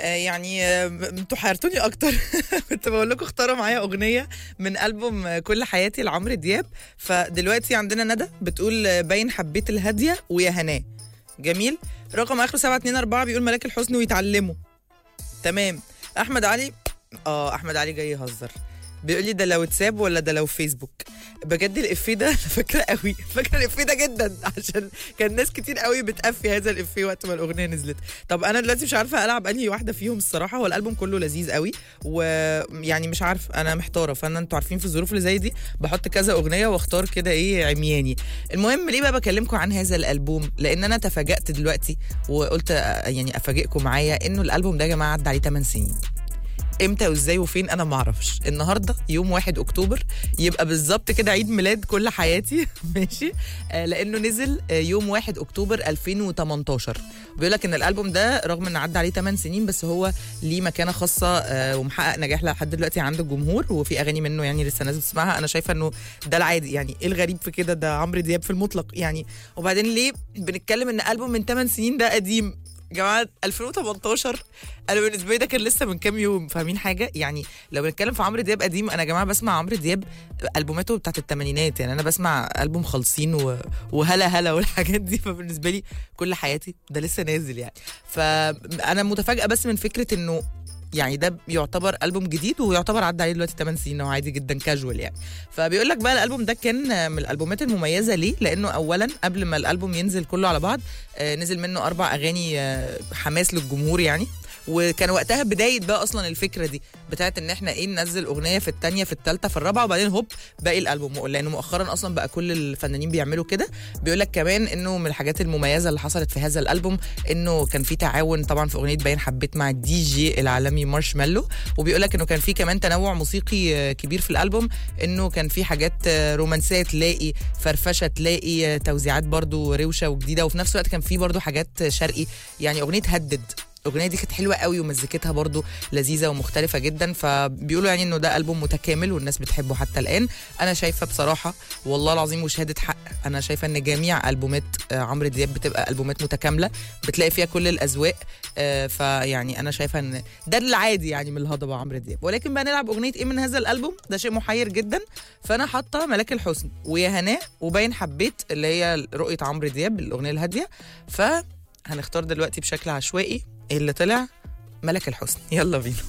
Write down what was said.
يعني انتوا حيرتوني اكتر. كنت بقول لكم اختاروا معايا اغنيه من البوم كل حياتي لعمرو دياب. فدلوقتي عندنا ندى بتقول باين حبيت الهاديه ويا هناه. جميل. رقم اخره 724 بيقول ملاك الحسن ويتعلموا. تمام. احمد علي جاي يهزر، بيقول لي ده لو اتساب ولا ده لو فيسبوك. بجد الافيه ده فاكره قوي، فاكره الافيه ده جدا، عشان كان ناس كتير قوي بتقفي هذا الافيه وقت ما الاغنيه نزلت. طب انا دلوقتي مش عارفه العب انهي واحده فيهم الصراحه. هو الالبوم كله لذيذ قوي، ويعني مش عارف، انا محتاره. فانا انتوا عارفين في الظروف اللي زي دي بحط كذا اغنيه واختار كده ايه عمياني. المهم ليه بقى بكلمكم عن هذا الالبوم؟ لان انا تفاجأت دلوقتي وقلت يعني افاجئكم معايا انه الالبوم ده يا جماعه عدى عليه 8 سنين. امتى وازاي وفين انا ما اعرفش. النهارده يوم 1 اكتوبر، يبقى بالظبط كده عيد ميلاد كل حياتي. ماشي. لانه نزل يوم 1 اكتوبر 2018. بيقول لك ان الالبوم ده رغم ان عدى عليه 8 سنين بس هو ليه مكانه خاصه ومحقق نجاح لحد دلوقتي عند الجمهور، وفي اغاني منه يعني لسه نازل تسمعها. انا شايفه انه ده العادي، يعني ايه الغريب في كده؟ ده عمرو دياب في المطلق يعني. وبعدين ليه بنتكلم ان البوم من 8 سنين ده قديم؟ جماعه 2018 انا بالنسبه لي ده كان لسه من كام يوم. فاهمين حاجه؟ يعني لو بنتكلم في عمرو دياب قديم، انا يا جماعه بسمع عمرو دياب البوماته بتاعت الثمانينات. يعني انا بسمع البوم خالصين وهلا هلا والحاجات دي. فبالنسبه لي كل حياتي ده لسه نازل يعني. فانا متفاجئه بس من فكره انه يعني ده يعتبر ألبوم جديد ويعتبر عدى عليه دلوقتي 8 سنين وعادي جدا كاجوال يعني. فبيقول لك بقى الألبوم ده كان من الألبومات المميزة ليه؟ لأنه أولا قبل ما الألبوم ينزل كله على بعض نزل منه 4 أغاني حماس للجمهور يعني. وكان وقتها بدايه بقى اصلا الفكره دي بتاعت ان احنا ايه ننزل اغنيه في الثانيه في الثالثه في الرابعه وبعدين هوب باقي الالبوم، لانه مؤخرا اصلا بقى كل الفنانين بيعملوا كده. بيقول لك كمان انه من الحاجات المميزه اللي حصلت في هذا الالبوم انه كان في تعاون طبعا في اغنيه باين حبيت مع الدي جي العالمي مارشميلو. وبيقول لك انه كان في كمان تنوع موسيقي كبير في الالبوم، انه كان في حاجات رومانسيه تلاقي، فرفشه تلاقي، توزيعات برضو روشه وجديده، وفي نفس الوقت كان في برضو حاجات شرقي. يعني اغنيه هدد، الاغنيه دي كانت حلوه قوي ومزيكتها برضو لذيذه ومختلفه جدا. فبيقولوا يعني انه ده البوم متكامل والناس بتحبه حتى الان. انا شايفه بصراحه والله العظيم وشهاده حق، انا شايفه ان جميع البومات عمرو دياب بتبقى البومات متكامله بتلاقي فيها كل الاذواق. فيعني انا شايفه ان ده العادي يعني من الهضبه عمرو دياب. ولكن بقى نلعب اغنيه ايه من هذا الالبوم؟ ده شيء محير جدا. فانا حاطه ملاك الحسن ويا هناه وباين حبيت اللي هي رؤيه عمرو دياب الاغنيه الهاديه. فهنختار دلوقتي بشكل عشوائي اللي طلع ملك الحسن. يلا بينا.